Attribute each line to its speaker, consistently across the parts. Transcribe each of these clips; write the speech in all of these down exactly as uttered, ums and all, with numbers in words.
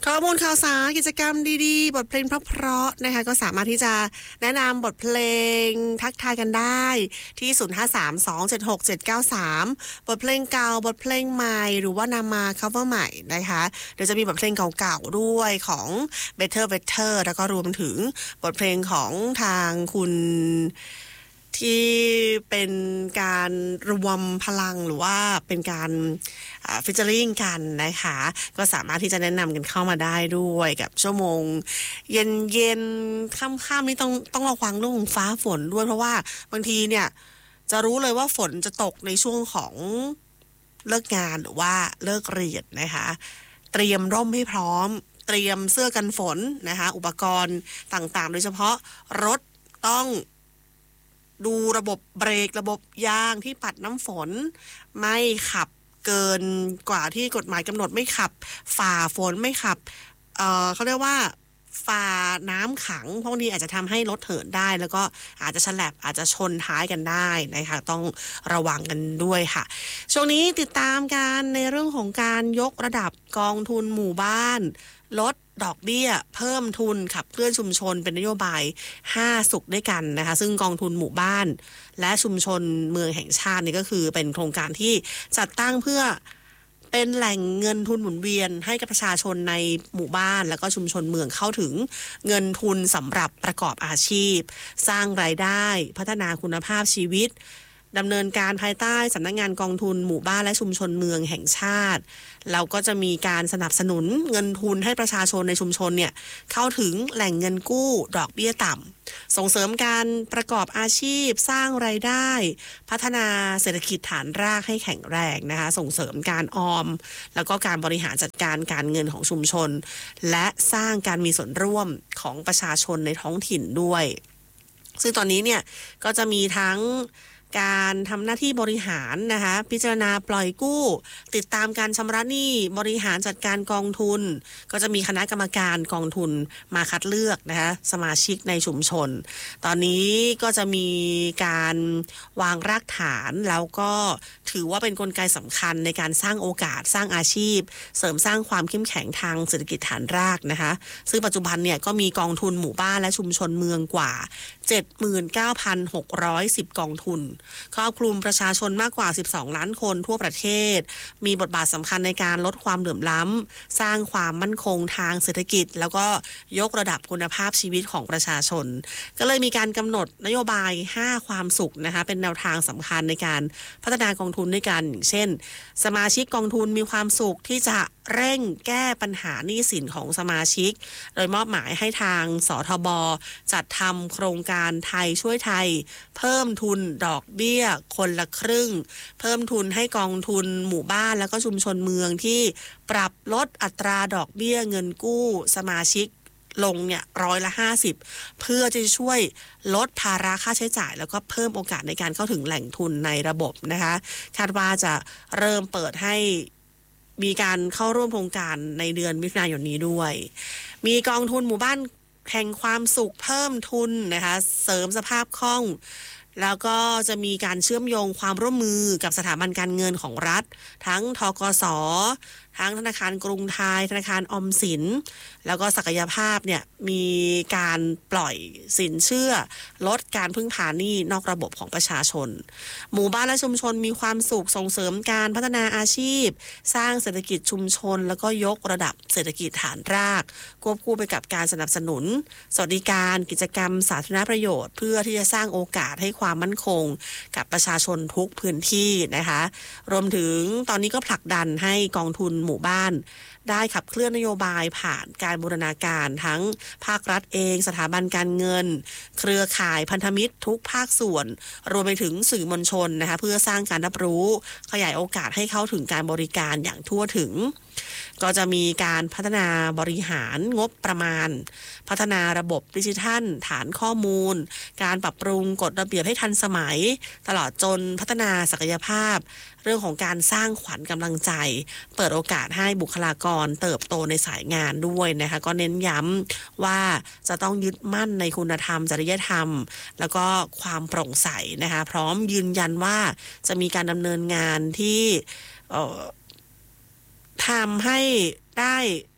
Speaker 1: ข้อมูลข่าวสารกิจกรรมดีๆบทเพลงเพราะๆนะคะก็สามารถที่จะแนะนำบทเพลงทักทายกันได้ที่ศูนย์ ห้า สาม สอง เจ็ด หก เจ็ด เก้า สามบทเพลงเก่าบทเพลงใหม่หรือว่านำมา cover ใหม่นะคะเดี๋ยวจะมีบทเพลงเก่าๆด้วยของ Better Better แล้วก็รวมถึงบทเพลงของทางคุณที่เป็นการรวมพลังหรือว่าเป็นการฟิชเจอริงกันนะคะก็สามารถที่จะแนะนำกันเข้ามาได้ด้วยกับชั่วโมงเย็นเย็นค่ำๆนี่ต้องต้องระวังเรื่องของฟ้าฝนด้วยเพราะว่าบางทีเนี่ยจะรู้เลยว่าฝนจะตกในช่วงของเลิกงานหรือว่าเลิกเรียนนะคะเตรียมร่มให้พร้อมเตรียมเสื้อกันฝนนะคะอุปกรณ์ต่างๆโดยเฉพาะรถต้องดูระบบเบรกระบบยางที่ปัดน้ำฝนไม่ขับเกินกว่าที่กฎหมายกำหนดไม่ขับฝ่าฝนไม่ขับเอ่อเขาเรียกว่าฝ่าน้ำขังพวกนี้อาจจะทำให้รถเหินได้แล้วก็อาจจะฉลับอาจจะชนท้ายกันได้นะคะต้องระวังกันด้วยค่ะช่วงนี้ติดตามกันในเรื่องของการยกระดับกองทุนหมู่บ้านลดดอกเบี้ยเพิ่มทุนขับเคลื่อนชุมชนเป็นนโยบายห้าสุขด้วยกันนะคะซึ่งกองทุนหมู่บ้านและชุมชนเมืองแห่งชาตินี่ก็คือเป็นโครงการที่จัดตั้งเพื่อเป็นแหล่งเงินทุนหมุนเวียนให้กับประชาชนในหมู่บ้านแล้วก็ชุมชนเมืองเข้าถึงเงินทุนสำหรับประกอบอาชีพสร้างรายได้พัฒนาคุณภาพชีวิตดำเนินการภายใต้สำนักงานกองทุนหมู่บ้านและชุมชนเมืองแห่งชาติเราก็จะมีการสนับสนุนเงินทุนให้ประชาชนในชุมชนเนี่ยเข้าถึงแหล่งเงินกู้ดอกเบี้ยต่ำส่งเสริมการประกอบอาชีพสร้างรายได้พัฒนาเศรษฐกิจฐานรากให้แข็งแรงนะคะส่งเสริมการออมแล้วก็การบริหารจัดการการเงินของชุมชนและสร้างการมีส่วนร่วมของประชาชนในท้องถิ่นด้วยซึ่งตอนนี้เนี่ยก็จะมีทั้งการทำหน้าที่บริหารนะคะพิจารณาปล่อยกู้ติดตามการชำระหนี้บริหารจัดการกองทุนก็จะมีคณะกรรมการกองทุนมาคัดเลือกนะคะสมาชิกในชุมชนตอนนี้ก็จะมีการวางรากฐานแล้วก็ถือว่าเป็นกลไกสำคัญในการสร้างโอกาสสร้างอาชีพเสริมสร้างความเข้มแข็งทางเศรษฐกิจฐานรากนะคะซึ่งปัจจุบันเนี่ยก็มีกองทุนหมู่บ้านและชุมชนเมืองกว่า เจ็ดหมื่นเก้าพันหกร้อยสิบ กองทุนครอบคลุมประชาชนมากกว่าสิบสองล้านคนทั่วประเทศมีบทบาทสำคัญในการลดความเหลื่อมล้ำสร้างความมั่นคงทางเศรษฐกิจแล้วก็ยกระดับคุณภาพชีวิตของประชาชนก็เลยมีการกำหนดนโยบายห้าความสุขนะคะเป็นแนวทางสำคัญในการพัฒนากองทุนด้วยกันอย่างเช่นสมาชิกกองทุนมีความสุขที่จะเร่งแก้ปัญหาหนี้สินของสมาชิกโดยมอบหมายให้ทางสทบจัดทำโครงการไทยช่วยไทยเพิ่มทุนดอกเบี้ยคนละครึ่งเพิ่มทุนให้กองทุนหมู่บ้านแล้วก็ชุมชนเมืองที่ปรับลดอัตราดอกเบี้ยเงินกู้สมาชิกลงเนี่ยร้อยละห้าสิบเพื่อจะช่วยลดภาระค่าใช้จ่ายแล้วก็เพิ่มโอกาสในการเข้าถึงแหล่งทุนในระบบนะคะคาดว่าจะเริ่มเปิดให้มีการเข้าร่วมโครงการในเดือนมิถุนายนนี้ด้วยมีกองทุนหมู่บ้านแห่งความสุขเพิ่มทุนนะคะเสริมสภาพคล่องแล้วก็จะมีการเชื่อมโยงความร่วมมือกับสถาบันการเงินของรัฐทั้งธกส.ทั้งธนาคารกรุงไทยธนาคารออมสินแล้วก็ศักยภาพเนี่ยมีการปล่อยสินเชื่อลดการพึ่งพาหนี้นอกระบบของประชาชนหมู่บ้านและชุมชนมีความสุขส่งเสริมการพัฒนาอาชีพสร้างเศรษฐกิจชุมชนแล้วก็ยกระดับเศรษฐกิจฐานรากควบคู่ไปกับการสนับสนุนสวัสดิการกิจกรรมสาธารณประโยชน์เพื่อที่จะสร้างโอกาสให้ความมั่นคงกับประชาชนทุกพื้นที่นะคะรวมถึงตอนนี้ก็ผลักดันให้กองทุนหมู่บ้านได้ขับเคลื่อนนโยบายผ่านการบูรณาการทั้งภาครัฐเองสถาบันการเงินเครือข่ายพันธมิตรทุกภาคส่วนรวมไปถึงสื่อมวลชนนะคะเพื่อสร้างการรับรู้ขยายโอกาสให้เข้าถึงการบริการอย่างทั่วถึงก็จะมีการพัฒนาบริหารงบประมาณพัฒนาระบบดิจิทัลฐานข้อมูลการปรับปรุงกฎระเบียบให้ทันสมัยตลอดจนพัฒนาศักยภาพเรื่องของการสร้างขวัญกำลังใจเปิดโอกาสให้บุคลากรเติบโตในสายงานด้วยนะคะก็เน้นย้ำว่าจะต้องยึดมั่นในคุณธรรมจริยธรรมแล้วก็ความโปร่งใสนะคะพร้อมยืนยันว่าจะมีการดำเนินงานที่เอ่อทำให้ได้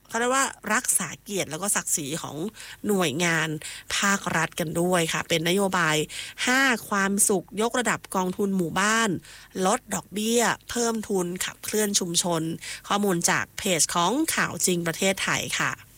Speaker 1: เขาเรียกว่ารักษาเกียรติแล้วก็ศักดิ์ศรีของหน่วยงานภาครัฐกันด้วยค่ะเป็นนโยบายห้าความสุขยกระดับกองทุนหมู่บ้านลดดอกเบี้ยเพิ่มทุนขับเคลื่อนชุมชนข้อมูลจากเพจของข่าวจริงประเทศไทยค่ะ